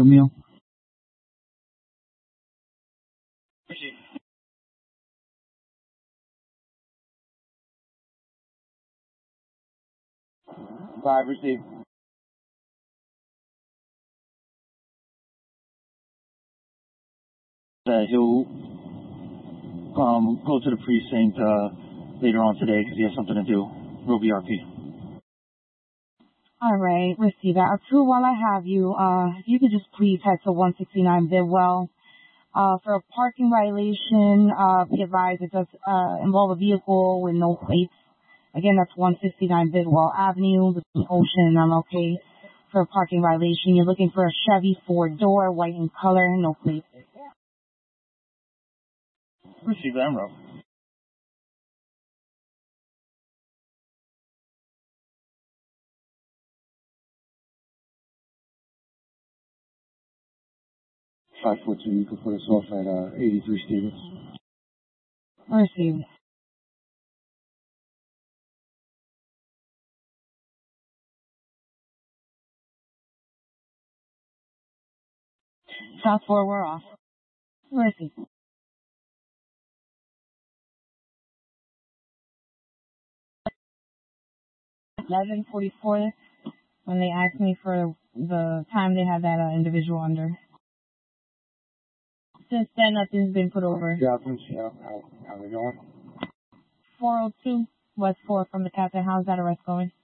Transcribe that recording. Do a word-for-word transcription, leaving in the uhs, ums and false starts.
meal. Five received. Uh, he'll um, go to the precinct uh, later on today because he has something to do. We'll be R P. All right, receive that. Two, while I have you, uh, if you could just please head to one sixty-nine Bidwell. Uh, for a parking violation, uh, be advised it does uh, involve a vehicle with no plates. Again, that's one sixty-nine Bidwell Avenue, between Ocean and M L K. For a parking violation, you're looking for a Chevy four-door, white in color, no plates. Receive that, bro. five four two, you can put us off at uh, eighty-three Stevens. Receive. South four, we're off. Receive. eleven forty-four, when they asked me for the time they had that uh, individual under. Since then, nothing's been put over. Yeah, yeah. How, how's it going? four oh two, West four from the captain. How's that arrest going?